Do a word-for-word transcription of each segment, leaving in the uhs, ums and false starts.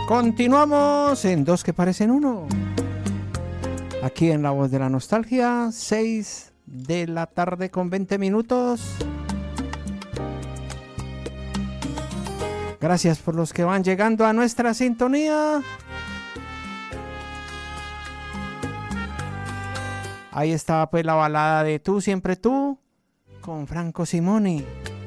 Continuamos en Dos que parecen uno. Aquí en La Voz de la Nostalgia, seis de la tarde con veinte minutos. Gracias por los que van llegando a nuestra sintonía. Ahí estaba pues la balada de Tú, Siempre Tú, con Franco Simoni.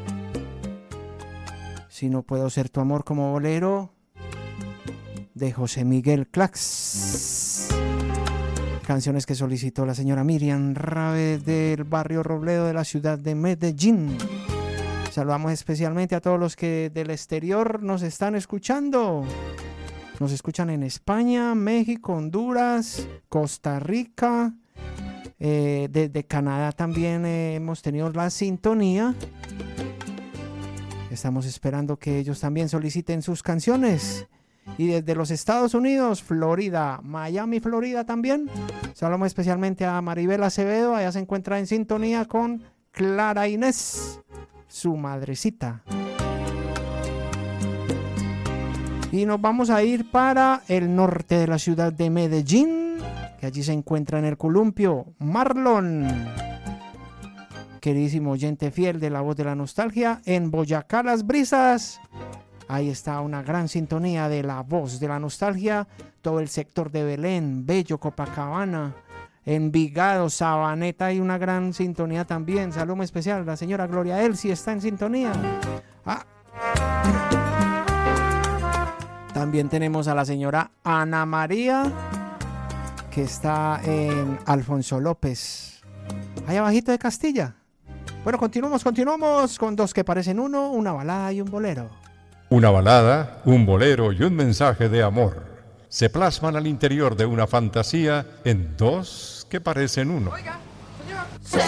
Si no puedo ser tu amor como bolero, de José Miguel Clax. Canciones que solicitó la señora Miriam Rabe del barrio Robledo de la ciudad de Medellín. Saludamos especialmente a todos los que del exterior nos están escuchando. Nos escuchan en España, México, Honduras, Costa Rica. Eh, desde Canadá también eh, hemos tenido la sintonía. Estamos esperando que ellos también soliciten sus canciones. Y desde los Estados Unidos, Florida, Miami, Florida también. Saludamos especialmente a Maribel Acevedo. Allá se encuentra en sintonía con Clara Inés, su madrecita. Y nos vamos a ir para el norte de la ciudad de Medellín, que allí se encuentra en el columpio Marlon, queridísimo oyente fiel de La Voz de la Nostalgia. En Boyacá Las Brisas, ahí está una gran sintonía de La Voz de la Nostalgia. Todo el sector de Belén, Bello, Copacabana, Envigado, Sabaneta, hay una gran sintonía también. Saludo muy especial, la señora Gloria Elsi está en sintonía. Ah. También tenemos a la señora Ana María, que está en Alfonso López, ahí abajito de Castilla. Bueno, continuamos, continuamos con Dos que parecen uno, una balada y un bolero. Una balada, un bolero y un mensaje de amor se plasman al interior de una fantasía en Dos que parecen uno. Oiga, señor.